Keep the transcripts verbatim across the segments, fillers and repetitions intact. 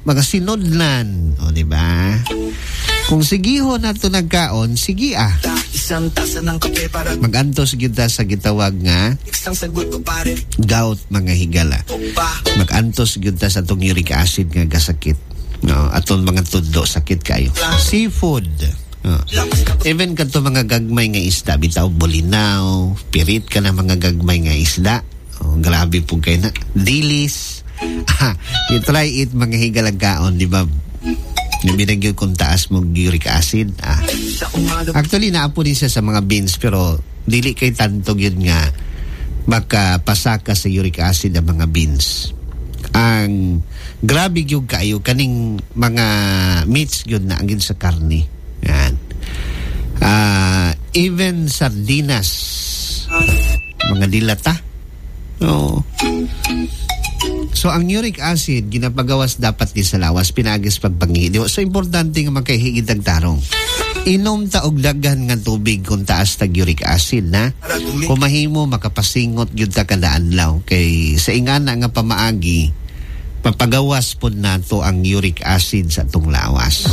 mga sinodlan, o di ba? Kung sigiho na ito nagkaon, sige ah. Mag-antos kita sa gitawag nga gout mga higala. Mag-antos kita sa itong uric acid nga gasakit. No, atong mga tudlo sakit kayo. Seafood. No. Even kanto mga gagmay nga isda, bitaw bolinaw, pirit ka na mga gagmay nga isda. Oh, grabe po kayo na. Dilis. You try it mga higalang kaon, di ba? Nabinagyo kung taas mo uric acid. Ah. Actually, naapo din siya sa mga beans, pero dili kay tantog yun nga makapasaka sa uric acid ang mga beans. Ang grabe yung kayo, kaning mga meats yun na angin sa karne. Yan. Uh, even sardinas, mga dilata. No. So, ang uric acid, ginapagawas dapat din sa lawas, pinagis pagpangi. So, importante nga makahigit ang tarong. Inom ta og daghan nga tubig kung taas tag uric acid, na? Kung mahimo, makapasingot yun ta kada adlaw. Kay sa ingana nga pamaagi, papagawas po nato ang uric acid sa itong lawas.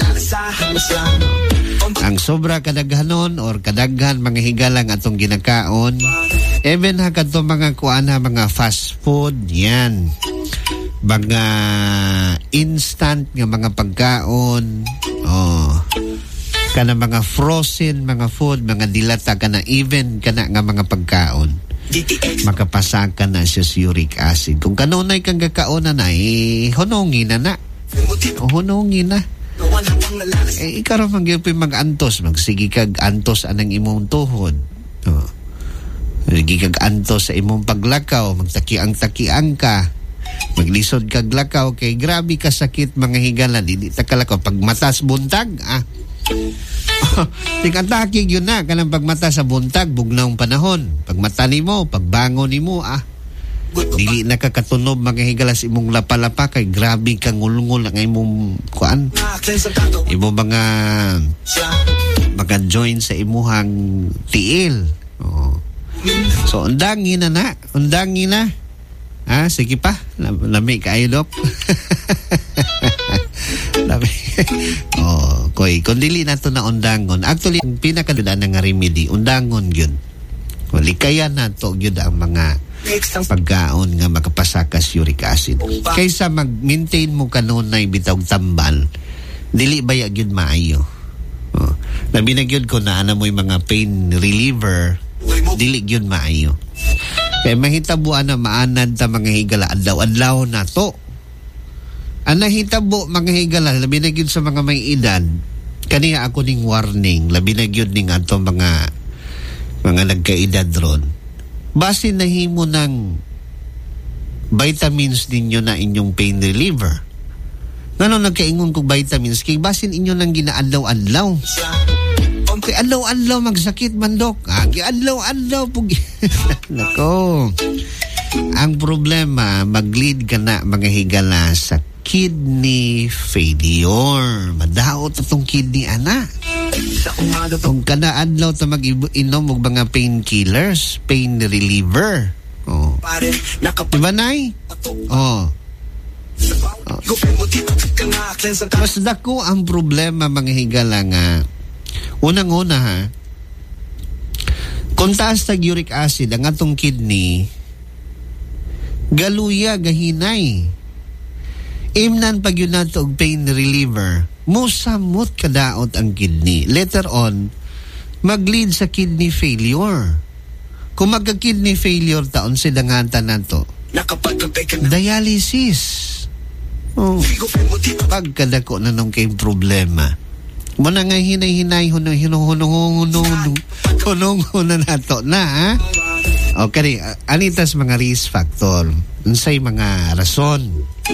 Ang sobra kadaghanon or kadaghan mga higalang atong ginakaon, even ha kadto mga kuana, mga fast food, yan. Mga instant nga mga pagkaon, oh, kana mga frozen mga food, mga dilata kana, even kana nga mga pagkaon, makapasaka na siya sa uric acid. Kung kanunay kang kakauna na, eh, hunongin na na. O, hunongin na. Eh, ikaw rin magyupi mag-antos. Magsigi kag antos anang imong tuhod. O, magsigi kag antos sa imong paglakaw. Magtakiang-takiang ka. Maglisod kag lakaw. Kay grabe ka sakit mga higala. Dili takalakaw. Pag matas buntag, ah. Tingataki yun na kanang pagmata sa buntag bugnaong panahon, pagmata nimo, pagbangon nimo, ah dili nakakatunob mga higalas imong lapalapa, kay grabe kang ngulngul ang imong kuan, imong mga mga joint sa imuhang tiil. Oh. So undangin na na undangin na ah sige pa, lami kayo dok. Lami. Oh, koy kung dili nato na undangon, actually ang pinakadala nga remedy undangon gyud. Wali kaya nato gyud ang mga pagkaon nga makapasakas uric acid. Kaysa mag-maintain mo kanunay bitaw tambal, dili baya gyud maayo. Oh, labi na gyud ko na ana mo mga pain reliever, dili gyud maayo. Kay mahitabuan na maanad ta mga higala adlaw-adlaw na to. Ang nahitabo mga higala, labi na gyud sa mga may edad, kaniya ako ning warning, labi na gyud ning ato mga mga nagkaedad ron. Base nahimo ng vitamins ninyo na inyong pain reliever. Ngano nagkaingon kog vitamins kay basin inyo nang ginaadlaw-adlaw. Kay adlaw-adlaw magsakit man dok. Ah, adlaw-adlaw pug. Nako. Ang problema, mag-lead ka na mga higala sa kidney failure. Madaot itong kidney, ana. Kung kanaadlaw ta mag-inom og mga painkillers, pain reliever. Oh. Diba, Nay? Oh. Oh. Mas dako ang problema mga higala nga. Unang-una ha, kung taas tag uric acid ang atong kidney, galuya, gahinay. Imnan pag yun nato og pain reliever, musamot kadaot ang kidney. Later on, mag-lead sa kidney failure. Kung magka-kidney failure taon silangatan nato, dialysis. Oh, pagkadako na nung kay problema. Muna nga hinay-hinay, hunong-hunong-hunong-hunong hunong-hunong nato na, ha? Okay, anitas mga risk factor. Unsay mga rason?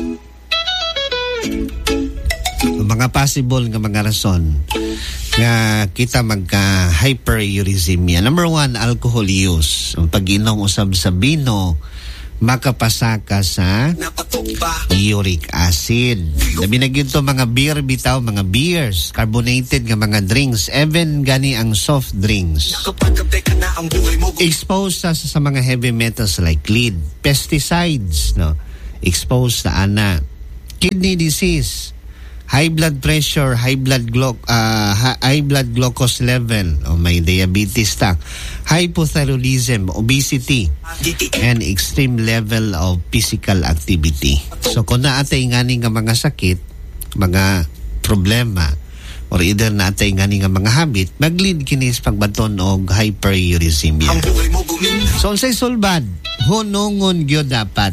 Mga possible nga mga rason nga kita magka hyperuricemia. Number one, alcohol use. Ang pag-inom usab sa bino, makapasaka sa uric acid. Labi na gito mga beer bitaw, mga beers, carbonated nga mga drinks, even gani ang soft drinks. Exposed sa, sa mga heavy metals like lead, pesticides, no? Exposed sa ana. kidney disease, high blood pressure, high blood glo- uh, high blood glucose level, o may diabetes ta, hypothyroidism, obesity, and extreme level of physical activity. So kung naatay ngani nga mga sakit, mga problema, or either naatay ngani nga mga habit, mag-lead kinis pagbaton og hyperuricemia. So unsay sulbad? Hunungon gyud dapat.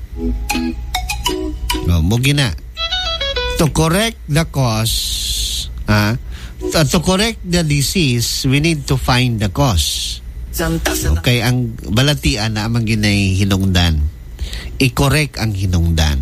No, mo gina. To correct the cause, uh, to, to correct the disease, we need to find the cause. Okay, ang balatian na amang ginay hinungdan. I-correct ang hinungdan.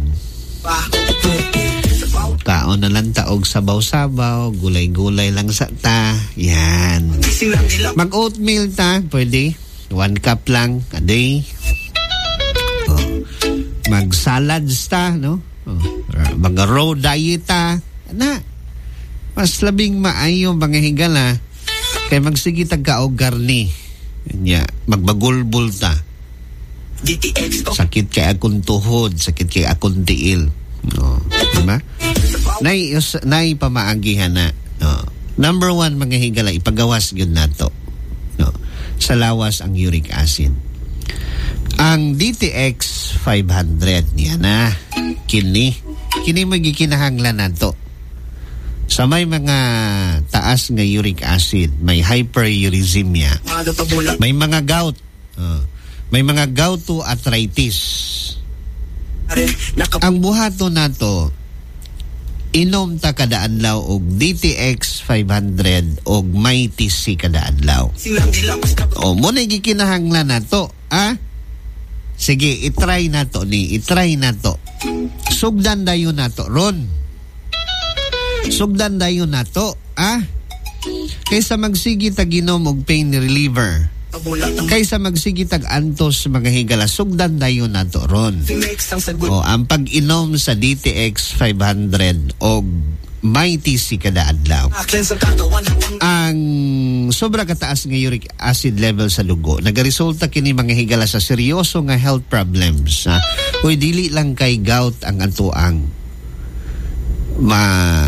Kaon na lang taog sabaw-sabaw, gulay-gulay lang sa ta. Yan. Mag-oatmeal ta, pwede. One cup lang a day. Oh. Mag-salads ta, no? Oh, mga raw diet ta na mas labing maayo mga higala kay magsige tag kaog garni nya magbagulbul ta sakit kay akong tuhod, sakit kay akong tiil, no, diba? Nay nay pamaagihan na, no. Number one mga higala, ipagawas gyud nato, no, sa lawas ang uric acid. Ang D T X five hundred niya na kini kini magikinahanglan nato sa may mga taas nga uric acid, may hyperuricemia, may mga gout, uh, may mga gouty arthritis. Ang buhato nato, inom ta kada adlaw og D T X five hundred og may T C kada adlaw. O mo na gikinahanglan nato, ah? Sige, itry na to ni, itry na to. Sugdan dayon na to, Ron. Sugdan dayon na to, ah? Kaysa magsigi tag inom og pain reliever, kaysa magsigi tag antos mga higala, sugdan dayon na to, Ron. O, ang pag-inom sa D T X five hundred og may T C kada adlaw, ang sobra kataas nga uric acid level sa dugo, nagaresulta kini mga higala sa seryoso nga health problems, ha? Uy, dili lang kay gout ang antuang ma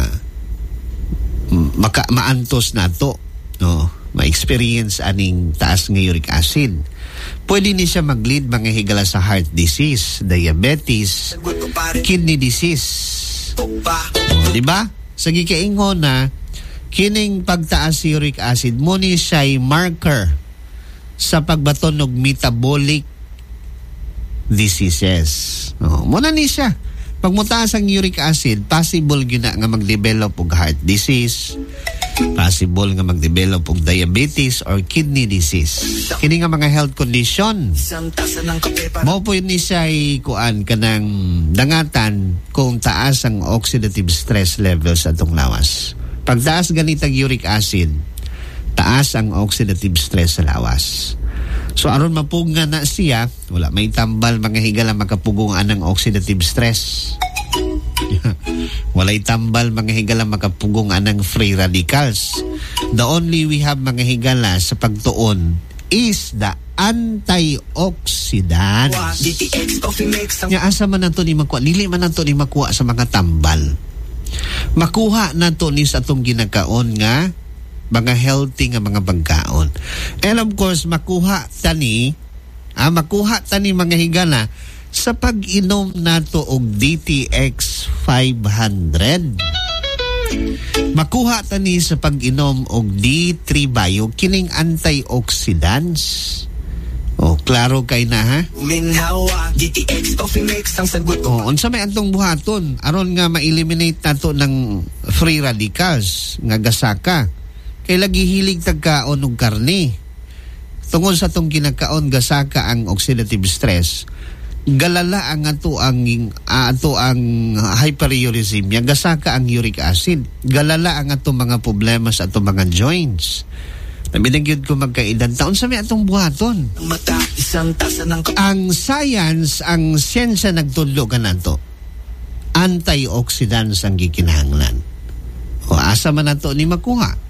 maka maantos nato, no, ma-experience aning taas nga uric acid. Pwede ni siya mag-lead mga higala sa heart disease, diabetes, kidney disease, o, di ba? Sa gikaingon na kining pagtaas uric acid mo ni siya'y marker sa pagbaton og metabolic diseases. Oh, muna ni siya. Pag mutaas ang uric acid, possible yun na nga mag-develop og heart disease, possible nga mag-develop og diabetes or kidney disease. Kini nga mga health condition, mao po ni siya'y kuan kanang dangatan kung taas ang oxidative stress levels sa atong lawas. Pag taas ganitang uric acid, taas ang oxidative stress sa lawas. So aron mapuga na siya, wala may tambal mga higala makapugong anang oxidative stress. Walay tambal mga higala makapugong anang free radicals. The only we have mga higala sa pagtuon is the antioxidants. Nya asa man nato ni makuha, dili man nato ni makuha sa mga tambal. Makuha nato ni sa atong ginakaon nga mga healthy nga mga pagkaon. And of course, makuha tani, ah, makuha tani mga higala sa pag-inom nato og D T X five hundred. Makuha tani sa pag-inom og D three Bio, kining antioxidants. Oh, klaro kay na, ha? Oh, unsa may antong buhaton aron nga ma-eliminate nato ng free radicals nga gasaka. Kay lagi hilig tagkaon og karne. Tungod sa tong kinakaon gasaka ang oxidative stress, galala ang ato ang uh, ato ang hyperuricemia, gasaka ang uric acid, galala ang ato mga problema sa ato mga joints. Nabinagyod ko magkailan taon sa may atong buhaton. Ang science, ang siyensya nagtudlo ka nato, antioxidants ang gikinahanglan. O asa man nato ni makuha?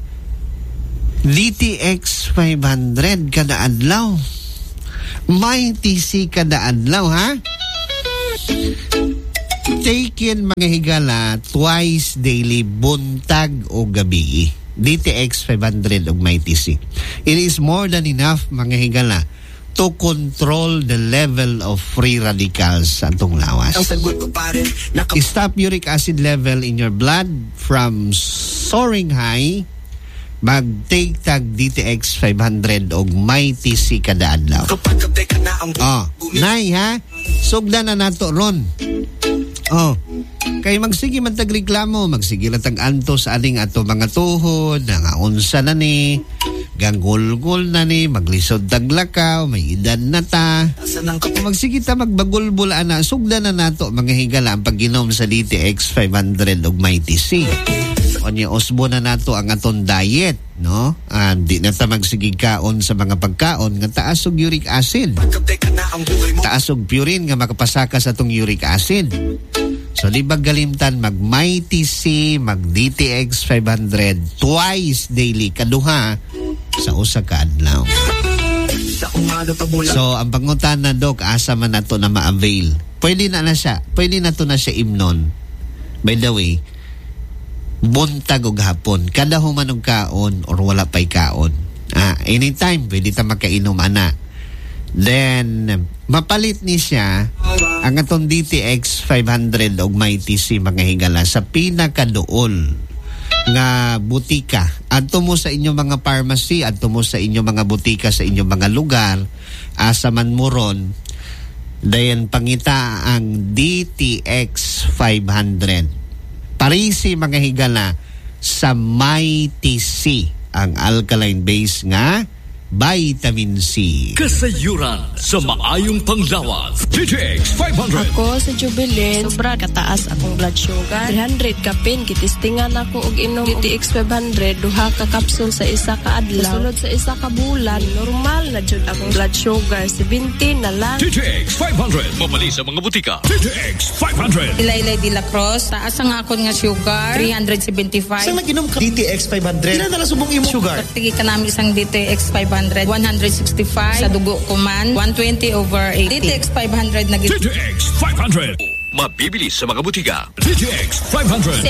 D T X five hundred kada adlaw, may T C kada adlaw, ha? Taken mga higala twice daily, buntag o gabi. D T X five hundred og Mighty C. It is more than enough mga higala to control the level of free radicals sa atong lawas. Stop uric acid level in your blood from soaring high. Mag-take tag D T X five hundred og Mighty C kada adlaw. Oh, nay ha. Sugda na nato ron. Oh. Kay magsige man tag reklamo, magsige lang tag antos aning ato mga tuhod, nga unsa na ni, ganggol-gol na ni, maglisod tag lakaw, may edad na ta. Magsige ta magbagulbul ana, sugda na nato mga higala ang pagginom sa D T X five hundred og Mighty C. Onya osbo na nato ang aton diet, no? Ah, di na ta magsigig kaon sa mga pagkaon nga taas og uric acid. Taas og purine nga makapasaka sa atong uric acid. So libag galimtan mag Mighty C, mag D T X five hundred twice daily kaduha sa usa ka adlaw. So ang pangutan na dok asa man nato na ma-avail. Pwede na na siya. Pwede na to na siya imnon. By the way, buntag og hapon kada human og kaon or wala pay kaon. Ah, anytime pwede ta makainom ana. Then mapalit ni siya ang atong D T X five hundred og Mighty C mga higala sa pinakaduol nga butika. Adto mo sa inyong mga pharmacy, adto mo sa inyong mga butika sa inyong mga lugar, asa man mo ron. Dayon pangita ang D T X five hundred. Parisi mga higala sa Mighty C, ang alkaline base nga vitamin C. Kasayuran sa maayong panglawas. D T X five hundred. Ako sa Jubilin, sobra kataas akong blood sugar. three hundred kapin, kitistingan ako og inom D T X five hundred, duha ka kapsul sa isa ka adlaw. Sunod sa isa ka bulan, normal na jud akong blood sugar, seventeen na lang. D T X five hundred. Mamali sa mga butika. D T X five hundred. Ilaylay de la Cruz, taas ang akon nga sugar, three seventy-five. Saan nag-inom ka D T X five hundred? Kailan na subong imo sugar? Pagtigi ka namin isang D T X five hundred, one sixty-five. Sa dugo ko man, one twenty over eighty. D T X five hundred na D T X five hundred. Mabibili sa mga butika. D T X five hundred.